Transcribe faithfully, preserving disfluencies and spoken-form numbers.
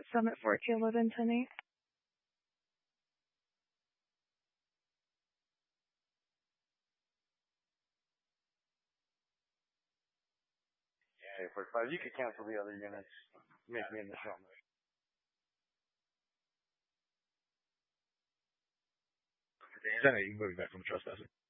Summit fourteen eleven ten eight. Okay, forty-five. You could cancel the other units. Make me in the show. I know you can move back from trespassing.